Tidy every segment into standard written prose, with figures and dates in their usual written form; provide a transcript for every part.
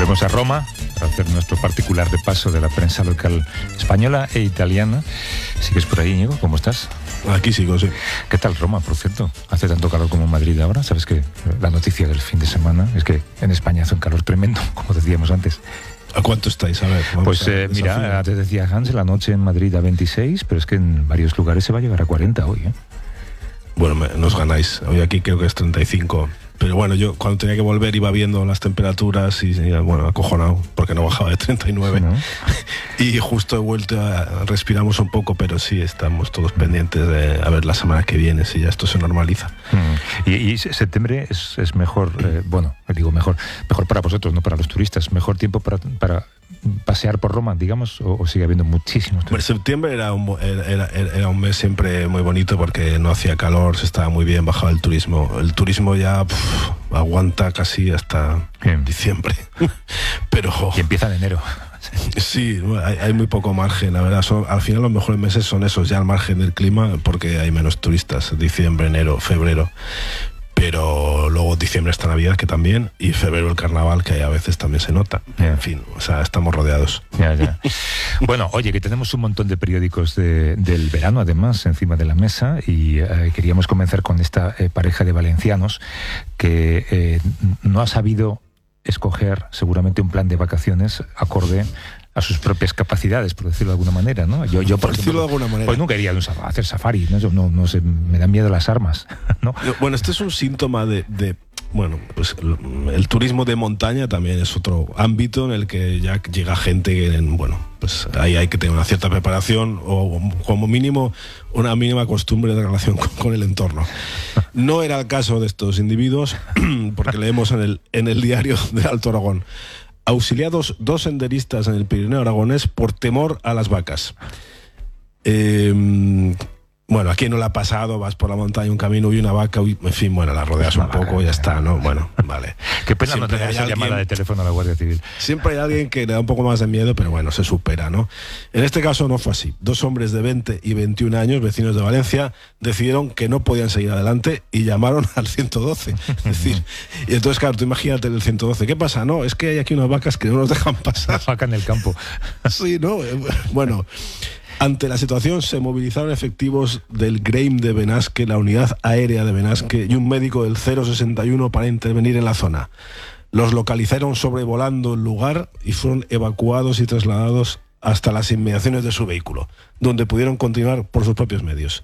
Volvemos a Roma para hacer nuestro particular repaso de la prensa local española e italiana. ¿Sigues por ahí, Íñigo? ¿Cómo estás? Aquí sigo, sí. ¿Qué tal Roma, por cierto? ¿Hace tanto calor como en Madrid ahora? ¿Sabes que la noticia del fin de semana es que en España hace un calor tremendo, como decíamos antes? ¿A cuánto estáis? A ver. Pues mira, antes decía Hans, la noche en Madrid a 26, pero es que en varios lugares se va a llegar a 40 hoy, ¿eh? Bueno, nos ganáis. Hoy aquí creo que es 35. Pero bueno, yo cuando tenía que volver iba viendo las temperaturas y bueno, acojonado, porque no bajaba de 39. ¿No? Y justo he vuelto, respiramos un poco, pero sí estamos todos pendientes de a ver la semana que viene, si ya esto se normaliza. Y septiembre es mejor, bueno, digo mejor para vosotros, no para los turistas, mejor tiempo para pasear por Roma, digamos, o sigue habiendo muchísimos turistas. Septiembre era un mes siempre muy bonito porque no hacía calor, se estaba muy bien, bajaba el turismo. El turismo ya aguanta casi hasta diciembre. Pero y empieza en enero. Sí, hay muy poco margen, la verdad. Al final los mejores meses son esos, ya al margen del clima, porque hay menos turistas, diciembre, enero, febrero. Pero luego diciembre está Navidad, que también, y febrero el carnaval, que a veces también se nota. En fin, o sea, estamos rodeados. Ya. Bueno, oye, que tenemos un montón de periódicos del verano, además, encima de la mesa, y queríamos comenzar con esta pareja de valencianos que no ha sabido escoger seguramente un plan de vacaciones acorde a sus propias capacidades, por decirlo de alguna manera, ¿no? Yo por decirlo de alguna manera, pues nunca iría a hacer safari, ¿no? No sé, me dan miedo las armas, ¿no? Bueno, este es un síntoma de bueno, pues el turismo de montaña también es otro ámbito en el que ya llega gente que, bueno, pues ahí hay que tener una cierta preparación o como mínimo una mínima costumbre de relación con el entorno. No era el caso de estos individuos, porque leemos en el diario del Alto Aragón: auxiliados 2 senderistas en el Pirineo aragonés por temor a las vacas. Bueno, ¿a quién no le ha pasado? Vas por la montaña, un camino y una vaca, en fin, bueno, la rodeas un poco y ya está, ¿no? Bueno, vale. Qué pena no tener esa llamada de teléfono a la Guardia Civil. Siempre hay alguien que le da un poco más de miedo, pero bueno, se supera, ¿no? En este caso no fue así. 2 hombres de 20 y 21 años, vecinos de Valencia, decidieron que no podían seguir adelante y llamaron al 112. Es decir, y entonces, claro, tú imagínate el 112. ¿Qué pasa? No, es que hay aquí unas vacas que no nos dejan pasar. Vaca en el campo. Sí, ¿no? Bueno. Ante la situación se movilizaron efectivos del GREIM de Benasque, la unidad aérea de Benasque, y un médico del 061 para intervenir en la zona. Los localizaron sobrevolando el lugar y fueron evacuados y trasladados hasta las inmediaciones de su vehículo, donde pudieron continuar por sus propios medios.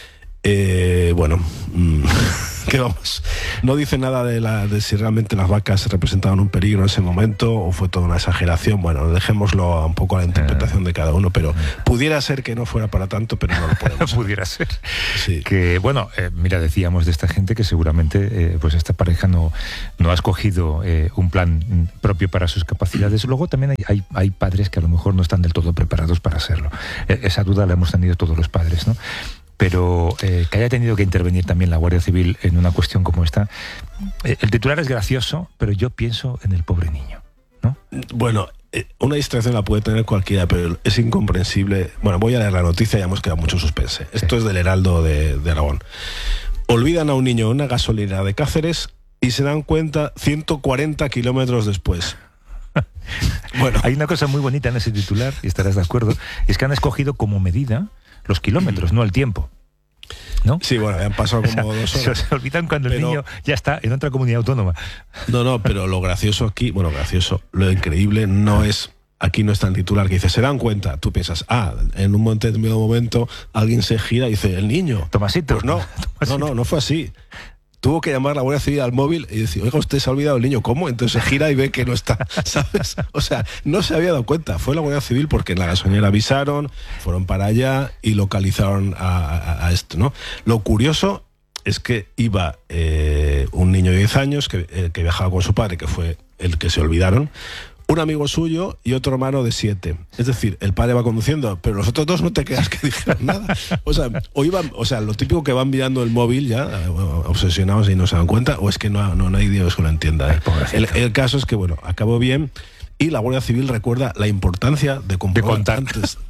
Bueno, que vamos, no dice nada de si realmente las vacas representaban un peligro en ese momento o fue toda una exageración. Bueno, dejémoslo un poco a la interpretación de cada uno, pero pudiera ser que no fuera para tanto, pero no lo podemos pudiera ser. Sí. Que bueno, mira, decíamos de esta gente que seguramente pues esta pareja no ha escogido un plan propio para sus capacidades. Luego también hay padres que a lo mejor no están del todo preparados para hacerlo. Esa duda la hemos tenido todos los padres, ¿no? Pero que haya tenido que intervenir también la Guardia Civil en una cuestión como esta. El titular es gracioso, pero yo pienso en el pobre niño, ¿no? Bueno, una distracción la puede tener cualquiera, pero es incomprensible. Bueno, voy a leer la noticia, ya hemos quedado mucho suspense. Esto es del Heraldo de Aragón. Olvidan a un niño en una gasolinera de Cáceres y se dan cuenta 140 kilómetros después. Bueno, hay una cosa muy bonita en ese titular, y estarás de acuerdo, y es que han escogido como medida los kilómetros, no el tiempo, ¿no? Sí, bueno, han pasado como 2 horas. Se olvidan cuando el niño ya está en otra comunidad autónoma. No, pero lo gracioso aquí, lo increíble no es, aquí no está el titular que dice, se dan cuenta, tú piensas, en un determinado momento alguien se gira y dice, el niño. Tomasito. Pues no fue así. Tuvo que llamar la Guardia Civil al móvil y decir, oiga, usted se ha olvidado el niño, ¿cómo? Entonces se gira y ve que no está, ¿sabes? O sea, no se había dado cuenta. Fue la Guardia Civil porque en la gasolinera avisaron, fueron para allá y localizaron a esto, ¿no? Lo curioso es que iba un niño de 10 años que viajaba con su padre, que fue el que se olvidaron, un amigo suyo y otro hermano de 7. Es decir, el padre va conduciendo, pero los otros 2 no te creas que dijeron nada. O sea, lo típico que van mirando el móvil ya, obsesionados y no se dan cuenta, o es que no hay Dios que lo entienda. El caso es que, bueno, acabó bien. Y la Guardia Civil recuerda la importancia de comprobar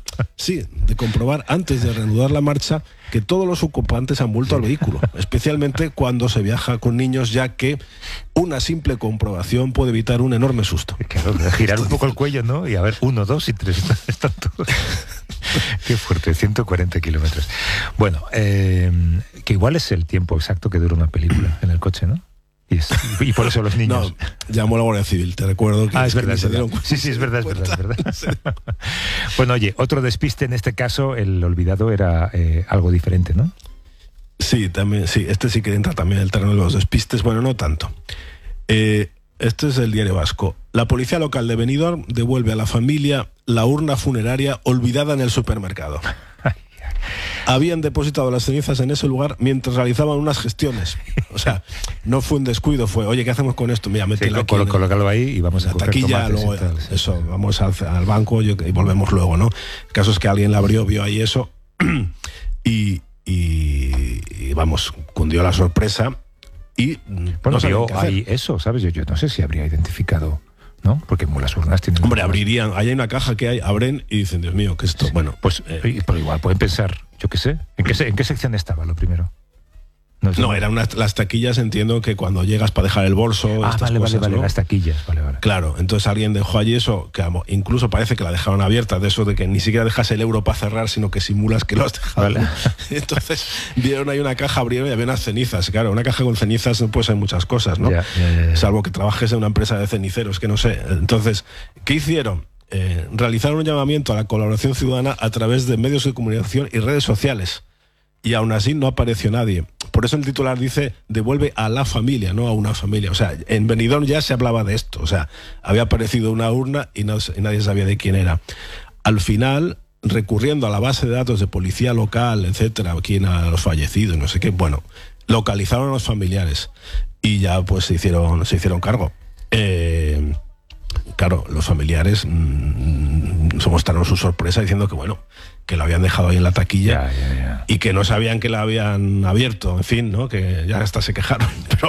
Sí, de comprobar antes de reanudar la marcha que todos los ocupantes han vuelto al vehículo, especialmente cuando se viaja con niños, ya que una simple comprobación puede evitar un enorme susto. Claro, girar un poco el cuello, ¿no? Y a ver, 1, 2 y 3, están todos. Qué fuerte, 140 kilómetros. Bueno, que igual es el tiempo exacto que dura una película en el coche, ¿no? Y por eso los niños... No, llamó a la Guardia Civil, te recuerdo que... Es verdad, es verdad. Sí, es verdad. Bueno, oye, otro despiste en este caso, el olvidado era algo diferente, ¿no? Sí, también, sí, este sí que entra también en el terreno de los despistes, bueno, no tanto. Este es el Diario Vasco. La policía local de Benidorm devuelve a la familia la urna funeraria olvidada en el supermercado. Habían depositado las cenizas en ese lugar mientras realizaban unas gestiones. O sea, no fue un descuido, fue, oye, ¿qué hacemos con esto? Mira, métela aquí. Colócalo ahí y vamos a coger taquilla, luego, eso, vamos al banco y volvemos luego, ¿no? El caso es que alguien la abrió, vio ahí eso y vamos, cundió la sorpresa y... Bueno, vio ahí eso, ¿sabes? Yo no sé si habría identificado... ¿no? Porque las urnas tienen... Hombre, abrirían, ahí hay una caja que hay, abren y dicen, Dios mío, ¿qué es esto? Sí. Bueno, pues pero igual pueden pensar, yo qué sé, ¿en qué sección estaba lo primero? No, eran las taquillas, entiendo que cuando llegas para dejar el bolso... Vale, ¿no? Las taquillas, vale. Claro, entonces alguien dejó allí eso, que incluso parece que la dejaron abierta, de eso de que ni siquiera dejas el euro para cerrar, sino que simulas que lo has dejado. Vale. Entonces vieron ahí una caja, abrieron y había unas cenizas. Claro, una caja con cenizas no puede ser muchas cosas, ¿no? Ya. Salvo que trabajes en una empresa de ceniceros, que no sé. Entonces, ¿qué hicieron? Realizaron un llamamiento a la colaboración ciudadana a través de medios de comunicación y redes sociales. Y aún así no apareció nadie. Por eso el titular dice, devuelve a la familia, no a una familia. O sea, en Benidorm ya se hablaba de esto. O sea, había aparecido una urna y nadie sabía de quién era. Al final, recurriendo a la base de datos de policía local, etcétera, quién a los fallecidos, no sé qué, bueno, localizaron a los familiares y ya pues se hicieron cargo. Claro, los familiares se mostraron su sorpresa diciendo que bueno, que lo habían dejado ahí en la taquilla y que no sabían que la habían abierto, en fin, ¿no? Que ya hasta se quejaron.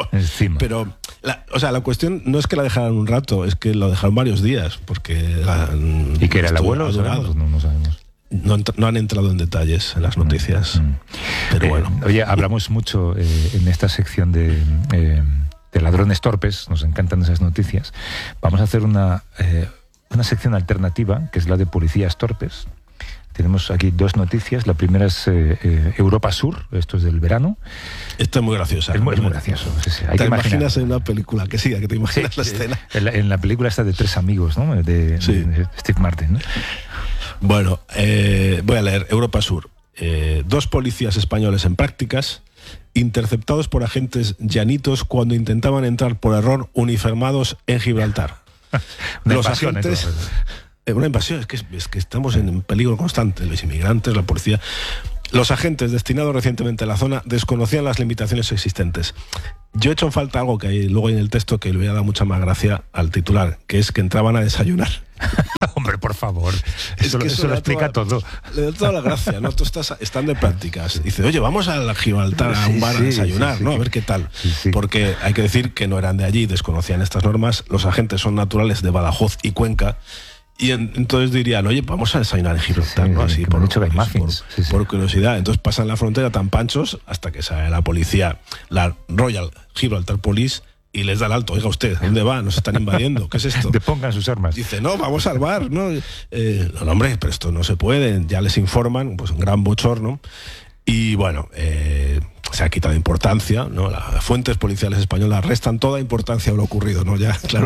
Pero la cuestión no es que la dejaran un rato, es que lo dejaron varios días, porque... ¿Y que era el abuelo? No sabemos. No han entrado en detalles en las noticias, pero bueno. Oye, hablamos mucho en esta sección de ladrones torpes, nos encantan esas noticias. Vamos a hacer una sección alternativa, que es la de policías torpes. Tenemos aquí dos noticias. La primera es Europa Sur, esto es del verano. Esto es muy graciosa. Es muy gracioso. Sí. ¿Te imaginas en una película? Que siga, que te imaginas la escena. En la película esta de Tres amigos, ¿no? De Steve Martin, ¿no? Bueno, voy a leer Europa Sur. 2 policías españoles en prácticas interceptados por agentes llanitos cuando intentaban entrar por error uniformados en Gibraltar. Los agentes... Una invasión, es que estamos en peligro constante, los inmigrantes, la policía. Los agentes destinados recientemente a la zona desconocían las limitaciones existentes. Yo he hecho en falta algo que hay luego en el texto que le voy a dar mucha más gracia al titular, que es que entraban a desayunar. Hombre, por favor, eso lo explica todo. Le da toda la gracia, ¿no? Tú están de prácticas. Dice, oye, vamos a Gibraltar a un bar a desayunar, ¿no? A ver qué tal. Porque hay que decir que no eran de allí, desconocían estas normas. Los agentes son naturales de Badajoz y Cuenca. Y entonces dirían, oye, vamos a desayunar en Gibraltar, ¿no? Así por curiosidad. Entonces pasan la frontera tan panchos hasta que sale la policía, la Royal Gibraltar Police, y les da el alto. Oiga usted, ¿dónde va? Nos están invadiendo. ¿Qué es esto? Depongan sus armas. Dice, no, vamos al bar, ¿no? No, hombre, pero esto no se puede. Ya les informan, pues un gran bochorno. Y bueno, se ha quitado importancia, ¿no? Las fuentes policiales españolas restan toda importancia a lo ocurrido, ¿no? Ya, claro.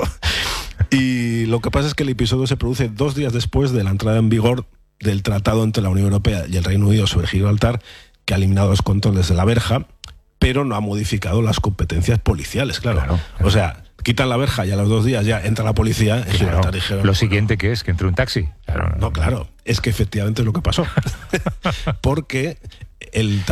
Y lo que pasa es que el episodio se produce 2 días después de la entrada en vigor del tratado entre la Unión Europea y el Reino Unido sobre Gibraltar, que ha eliminado los controles de la verja, pero no ha modificado las competencias policiales, claro. O sea, quitan la verja y a los 2 días ya entra la policía en Gibraltar. Dijeron, lo siguiente que es que entre un taxi. Claro, es que efectivamente es lo que pasó. Porque el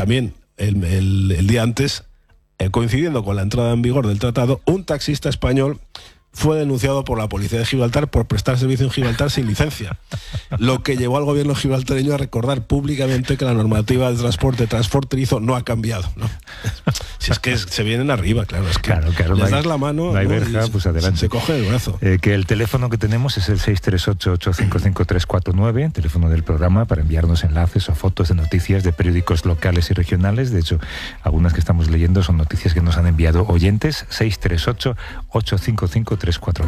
día antes, coincidiendo con la entrada en vigor del tratado, un taxista español fue denunciado por la policía de Gibraltar por prestar servicio en Gibraltar sin licencia, lo que llevó al gobierno gibraltareño a recordar públicamente que la normativa de transporte transfronterizo no ha cambiado, ¿no? Si es que se vienen arriba, claro, es que claro, les das la mano, no hay verja, pues adelante. Se coge el brazo. Que el teléfono que tenemos es el 638-855-349, teléfono del programa para enviarnos enlaces o fotos de noticias de periódicos locales y regionales. De hecho, algunas que estamos leyendo son noticias que nos han enviado oyentes. 638-855-349.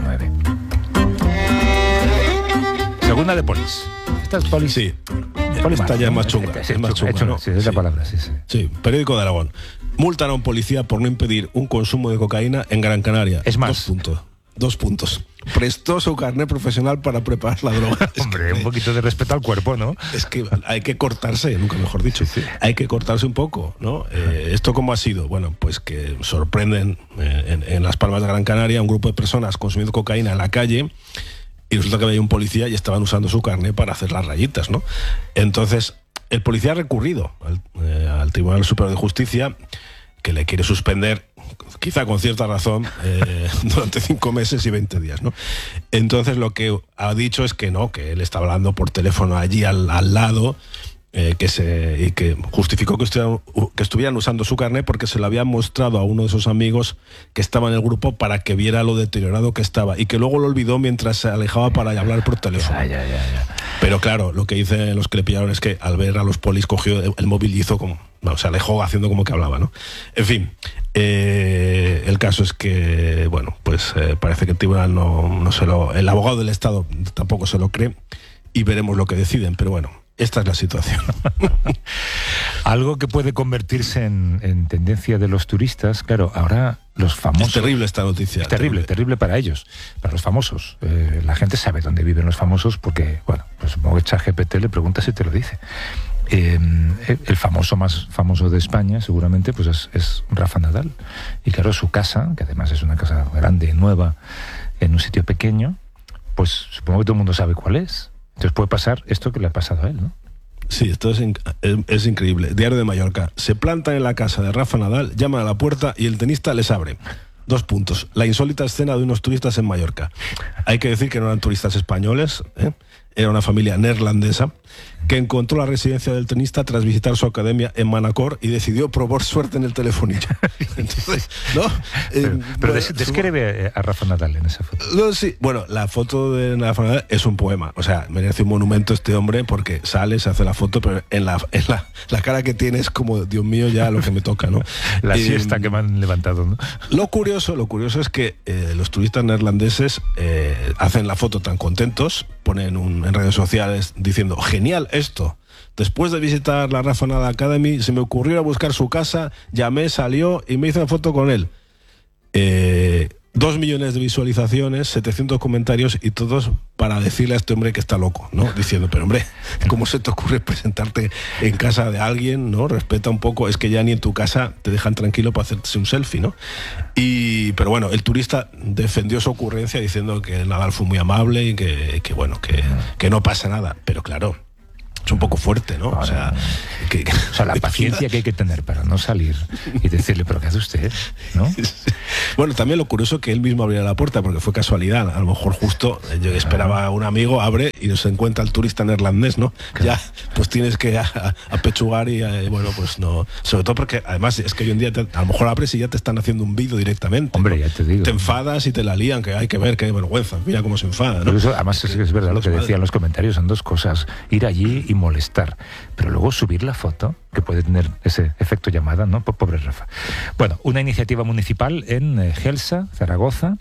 Segunda de Polis. ¿Esta es Polis? Sí. Esta ya es más chunga. Es más chunga, ¿no? Sí, es la palabra, sí. Sí, periódico de Aragón. Multan a un policía por no impedir un consumo de cocaína en Gran Canaria. Es más. 2 puntos. Prestó su carnet profesional para preparar la droga. Hombre, un poquito de respeto al cuerpo, ¿no? Es que hay que cortarse, nunca mejor dicho. Sí. Hay que cortarse un poco, ¿no? ¿Esto cómo ha sido? Bueno, pues que sorprenden en Las Palmas de Gran Canaria un grupo de personas consumiendo cocaína en la calle y resulta que había un policía y estaban usando su carnet para hacer las rayitas, ¿no? Entonces, el policía ha recurrido al Tribunal Superior de Justicia, que le quiere suspender, quizá con cierta razón, durante 5 meses y 20 días, ¿no? Entonces lo que ha dicho es que no, que él está hablando por teléfono allí al lado, y que justificó que estuvieran usando su carnet porque se lo había mostrado a uno de sus amigos que estaba en el grupo para que viera lo deteriorado que estaba y que luego lo olvidó mientras se alejaba para hablar por teléfono. Ya. Pero claro, lo que dicen los que le pillaron es que al ver a los polis cogió el móvil y hizo como... No, se alejó haciendo como que hablaba, ¿no? En fin, el caso es que, bueno, pues parece que el tribunal el abogado del Estado tampoco se lo cree y veremos lo que deciden, pero bueno, esta es la situación. Algo que puede convertirse en tendencia de los turistas, claro, ahora los famosos... Es terrible esta noticia. Es terrible para ellos, para los famosos. La gente sabe dónde viven los famosos porque, bueno, pues supongo que ChatGPT le pregunta si te lo dice. El famoso más famoso de España seguramente pues es Rafa Nadal, y claro, su casa, que además es una casa grande, nueva, en un sitio pequeño, pues supongo que todo el mundo sabe cuál es. Entonces puede pasar esto que le ha pasado a él, ¿no? Sí, esto es increíble. Diario de Mallorca. Se plantan en la casa de Rafa Nadal, llaman a la puerta y el tenista les abre. 2 puntos. La insólita escena de unos turistas en Mallorca. Hay que decir que no eran turistas españoles, era una familia neerlandesa que encontró la residencia del tenista tras visitar su academia en Manacor y decidió probar suerte en el telefonillo. Entonces, ¿no? Pero describe a Rafa Nadal en esa foto. No, sí. Bueno, la foto de Rafa Nadal es un poema. O sea, merece un monumento este hombre porque sale, se hace la foto, pero en la cara que tiene es como, Dios mío, ya lo que me toca, ¿no? La siesta que me han levantado, ¿no? Lo curioso es que los turistas neerlandeses hacen la foto tan contentos, ponen en redes sociales diciendo, genial esto. Después de visitar la Rafa Nadal Academy, se me ocurrió ir a buscar su casa, llamé, salió y me hice una foto con él. 2 millones de visualizaciones, 700 comentarios y todos para decirle a este hombre que está loco, ¿no? Diciendo, pero hombre, ¿cómo se te ocurre presentarte en casa de alguien, ¿no? Respeta un poco, es que ya ni en tu casa te dejan tranquilo para hacerse un selfie, ¿no? Pero bueno, el turista defendió su ocurrencia diciendo que Nadal fue muy amable y que no pasa nada, pero claro, es un poco fuerte, ¿no? O sea, la paciencia que hay que tener para no salir y decirle, pero ¿qué hace usted? ¿No? Bueno, también lo curioso que él mismo abriera la puerta, porque fue casualidad. A lo mejor justo yo esperaba a un amigo, abre y se encuentra el turista neerlandés, ¿no? Claro. Ya, pues tienes que apechugar y, bueno, pues no. Sobre todo porque, además, es que hoy en día a lo mejor abres y ya te están haciendo un vídeo directamente. Hombre, ¿no? ya te digo. Te enfadas y te la lían, que hay que ver, qué vergüenza. Mira cómo se enfada, ¿no? Pero eso, además, es verdad lo que decían los comentarios, son 2 cosas. Ir allí y molestar, pero luego subir la foto, que puede tener ese efecto llamada, ¿no? Pobre Rafa. Bueno, una iniciativa municipal en Gelsa, Zaragoza,